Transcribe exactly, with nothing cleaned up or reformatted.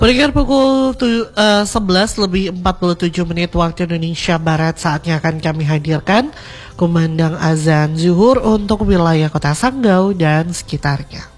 Pendengar pukul tu, uh, sebelas lebih empat puluh tujuh menit waktu Indonesia Barat, saatnya akan kami hadirkan kumandang azan zuhur untuk wilayah Kota Sanggau dan sekitarnya.